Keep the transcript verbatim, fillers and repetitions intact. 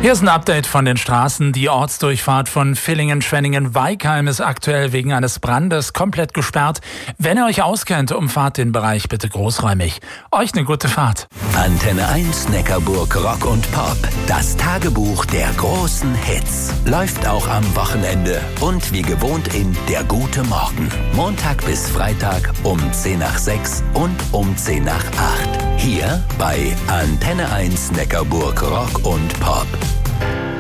Hier ist ein Update von den Straßen. Die Ortsdurchfahrt von Villingen-Schwenningen-Weikheim ist aktuell wegen eines Brandes komplett gesperrt. Wenn ihr euch auskennt, umfahrt den Bereich bitte großräumig. Euch eine gute Fahrt. Antenne eins Neckarburg Rock und Pop. Das Tagebuch der großen Hits. Läuft auch am Wochenende. Und wie gewohnt in Der gute Morgen. Montag bis Freitag um zehn nach sechs und um zehn nach acht. Hier bei Antenne eins Neckarburg Rock und Pop.